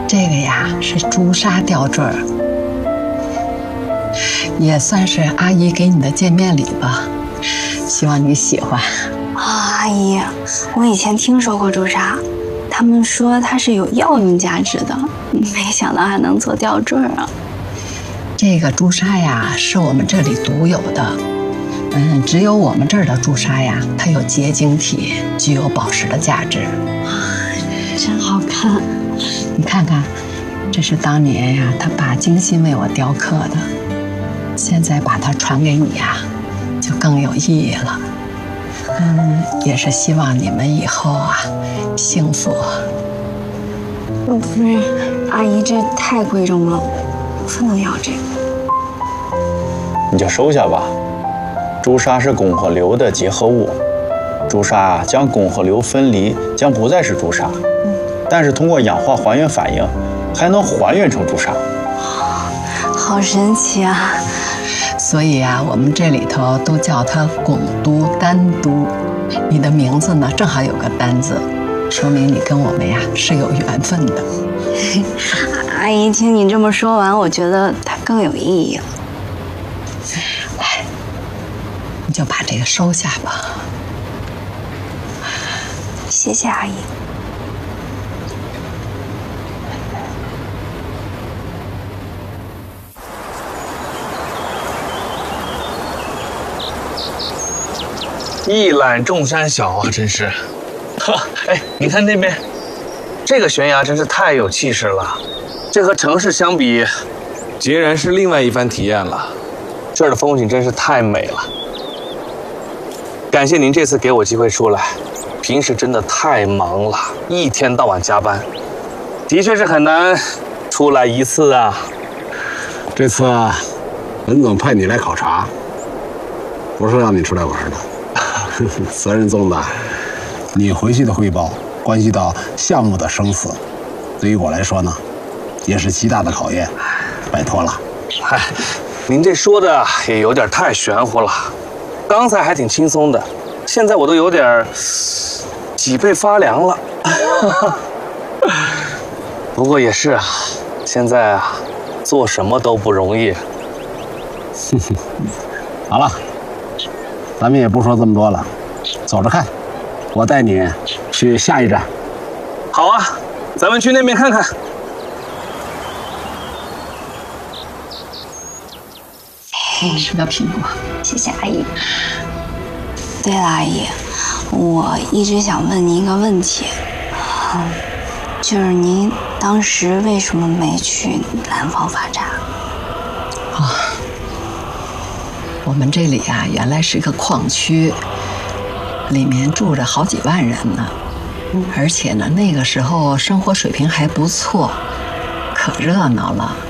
这个呀是朱砂吊坠儿，也算是阿姨给你的见面礼吧，希望你喜欢。 阿姨，我以前听说过朱砂，他们说它是有药用价值的，没想到还能做吊坠啊。 这个朱砂呀是我们这里独有的，只有我们这儿的朱砂呀，它有结晶体，具有宝石的价值。 真好看， 你看看，这是当年呀他爸精心为我雕刻的，现在把它传给你呀，就更有意义了。也是希望你们以后啊幸福。 不是，阿姨这太贵重了，不能要这个。 你就收下吧。朱砂是汞和硫的结合物，朱砂将汞和硫分离，将不再是朱砂。但是通过氧化还原反应，还能还原成朱砂。 好神奇啊！ 所以啊，我们这里头都叫它汞都丹都。你的名字呢，正好有个丹字，说明你跟我们呀是有缘分的。 阿姨，听你这么说完，我觉得它更有意义了。 来，你就把这个收下吧。 谢谢阿姨。 一览众山小啊，真是。哎，你看那边，这个悬崖真是太有气势了。这和城市相比，截然是另外一番体验了。这儿的风景真是太美了。感谢您这次给我机会出来，平时真的太忙了，一天到晚加班，的确是很难出来一次啊。 这次啊，文总派你来考察，不是让你出来玩的。责任重大，你回去的汇报关系到项目的生死，对于我来说呢，也是极大的考验，拜托了。 嗨，您这说的也有点太玄乎了。刚才还挺轻松的，现在我都有点脊背发凉了。不过也是啊，现在啊，做什么都不容易。 好了。咱们也不说这么多了，走着看，我带你去下一站。 好啊，咱们去那边看看。 吃个苹果， 谢谢阿姨。对了，阿姨，我一直想问您一个问题，就是您当时为什么没去南方发展？ 我们这里啊，原来是个矿区，里面住着好几万人呢。而且呢，那个时候生活水平还不错，可热闹了。